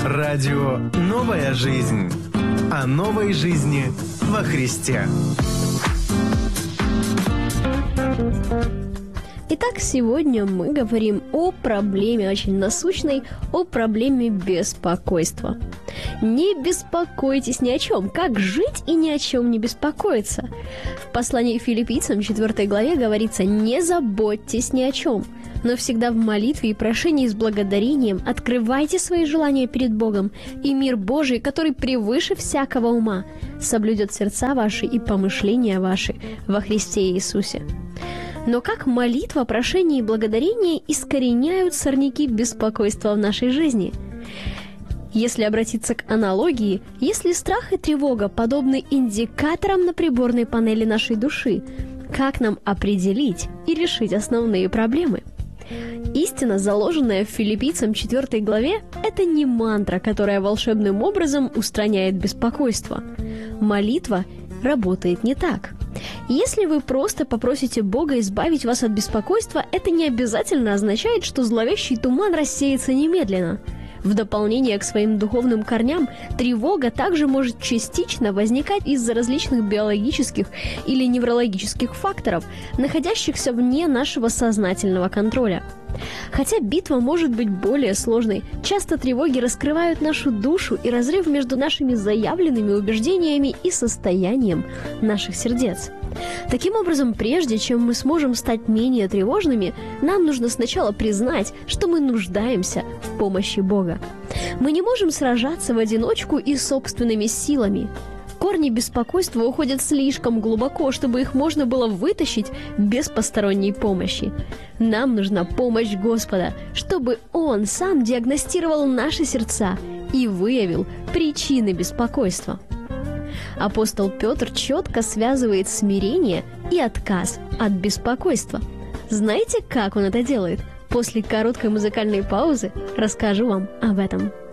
Радио «Новая жизнь». О новой жизни во Христе. Итак, сегодня мы говорим о проблеме очень насущной, о проблеме беспокойства. Не беспокойтесь ни о чем. Как жить и ни о чем не беспокоиться? В послании Филиппийцам 4 главе говорится: «Не заботьтесь ни о чем, но всегда в молитве и прошении с благодарением открывайте свои желания перед Богом, и мир Божий, который превыше всякого ума, соблюдет сердца ваши и помышления ваши во Христе Иисусе». Но как молитва, прошение и благодарение искореняют сорняки беспокойства в нашей жизни? Если обратиться к аналогии, если страх и тревога подобны индикаторам на приборной панели нашей души, как нам определить и решить основные проблемы? Истина, заложенная в Филиппийцам 4 главе, это не мантра, которая волшебным образом устраняет беспокойство. Молитва работает не так. Если вы просто попросите Бога избавить вас от беспокойства, это не обязательно означает, что зловещий туман рассеется немедленно. В дополнение к своим духовным корням, тревога также может частично возникать из-за различных биологических или неврологических факторов, находящихся вне нашего сознательного контроля. Хотя битва может быть более сложной, часто тревоги раскрывают нашу душу и разрыв между нашими заявленными убеждениями и состоянием наших сердец. Таким образом, прежде чем мы сможем стать менее тревожными, нам нужно сначала признать, что мы нуждаемся в помощи Бога. Мы не можем сражаться в одиночку и собственными силами. Корни беспокойства уходят слишком глубоко, чтобы их можно было вытащить без посторонней помощи. Нам нужна помощь Господа, чтобы Он сам диагностировал наши сердца и выявил причины беспокойства. Апостол Петр четко связывает смирение и отказ от беспокойства. Знаете, как он это делает? После короткой музыкальной паузы расскажу вам об этом.